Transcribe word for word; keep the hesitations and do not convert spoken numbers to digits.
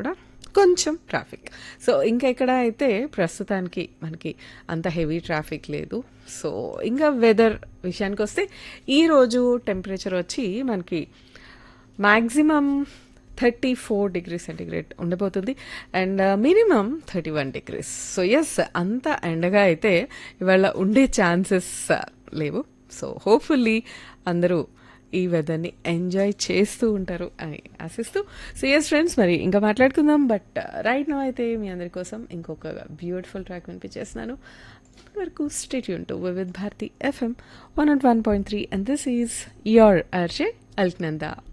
కూడా కొంచెం traffic. So ఇంకా ఇక్కడ అయితే ప్రస్తుతానికి మనకి అంత హెవీ ట్రాఫిక్ లేదు. సో ఇంకా వెదర్ విషయానికి వస్తే ఈరోజు టెంపరేచర్ వచ్చి మనకి maximum thirty four degree centigrade ఉండబోతుంది and minimum thirty one degrees. So yes, అంత ఎండగా అయితే ఇవాళ ఉండే ఛాన్సెస్ లేవు. సో హోప్ఫుల్లీ అందరూ ఈ వెదర్ని ఎంజాయ్ చేస్తూ ఉంటారు అని ఆశిస్తూ. సో ఎస్ ఫ్రెండ్స్, మరి ఇంకా మాట్లాడుకుందాం. బట్ రైట్ నౌ అయితే మీ అందరి కోసం ఇంకొక బ్యూటిఫుల్ ట్రాక్ వినిపించేస్తున్నాను. వరకు stay tune to Vividh Bharati FM one not one point three and this is your RJ Alaknanda.